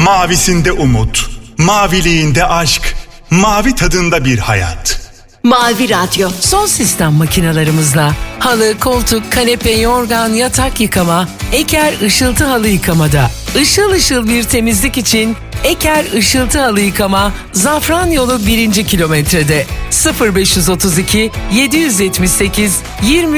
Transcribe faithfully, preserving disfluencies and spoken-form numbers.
Mavisinde umut, maviliğinde aşk, mavi tadında bir hayat. Mavi Radyo. Son sistem makinalarımızla halı, koltuk, kanepe, yorgan, yatak yıkama, Eker ışıltı halı yıkamada. Işıl ışıl bir temizlik için Eker ışıltı halı yıkama Zafran Yolu birinci kilometrede sıfır beş otuz iki yedi yetmiş sekiz yirmi